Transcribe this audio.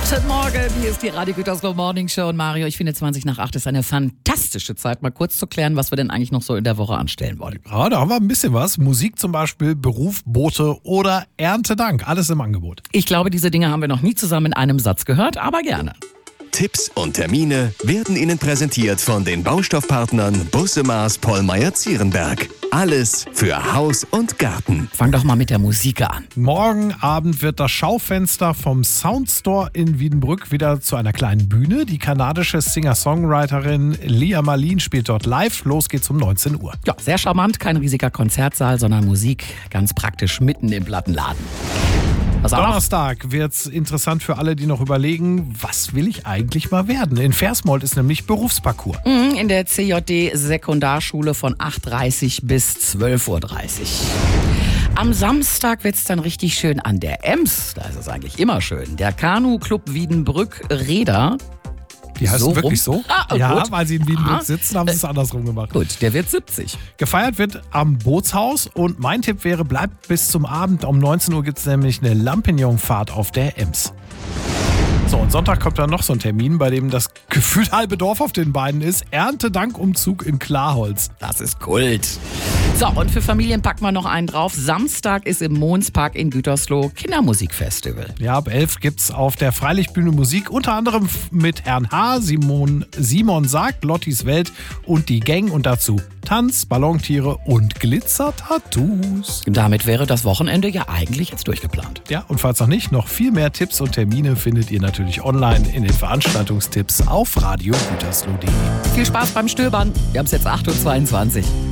Guten Morgen, hier ist die Radio Gütersloh Morning Show. Und Mario, ich finde 20 nach 8 ist eine fantastische Zeit, mal kurz zu klären, was wir denn eigentlich noch so in der Woche anstellen wollen. Ja, da haben wir ein bisschen was. Musik zum Beispiel, Beruf, Boote oder Erntedank. Alles im Angebot. Ich glaube, diese Dinge haben wir noch nie zusammen in einem Satz gehört, aber gerne. Tipps und Termine werden Ihnen präsentiert von den Baustoffpartnern Busse Maas Pollmeyer-Zierenberg. Alles für Haus und Garten. Fang doch mal mit der Musik an. Morgen Abend wird das Schaufenster vom Soundstore in Wiedenbrück wieder zu einer kleinen Bühne. Die kanadische Singer-Songwriterin Lia Marlin spielt dort live. Los geht's um 19 Uhr. Ja, sehr charmant, kein riesiger Konzertsaal, sondern Musik ganz praktisch mitten im Plattenladen. Was auch noch? Donnerstag wird's interessant für alle, die noch überlegen, was will ich eigentlich mal werden? In Versmold ist nämlich Berufsparcours. In der CJD Sekundarschule von 8:30 bis 12:30 Uhr. Am Samstag wird's dann richtig schön an der Ems. Da ist es eigentlich immer schön. Der Kanu-Club Wiedenbrück Reda. Die heißt So wirklich rum? so? Ja, gut. weil sie in Wiedenbrück sitzen, haben sie es andersrum gemacht. Gut, der wird 70. Gefeiert wird am Bootshaus und mein Tipp wäre, bleibt bis zum Abend. Um 19 Uhr gibt es nämlich eine Lampignonfahrt auf der Ems. So, und Sonntag kommt dann noch so ein Termin, bei dem das gefühlt halbe Dorf auf den Beinen ist. Erntedankumzug in Klarholz. Das ist Kult. So, und für Familien packen wir noch einen drauf. Samstag ist im Monspark in Gütersloh Kindermusikfestival. Ja, ab 11 gibt's auf der Freilichtbühne Musik, unter anderem mit Herrn H., Simon sagt, Lottis Welt und die Gang und dazu Tanz, Ballontiere und Glitzer-Tattoos. Damit wäre das Wochenende ja eigentlich jetzt durchgeplant. Ja, und falls noch viel mehr Tipps und Termine findet ihr natürlich online in den Veranstaltungstipps auf radiogütersloh.de. Viel Spaß beim Stöbern. Wir haben es jetzt 8:22 Uhr.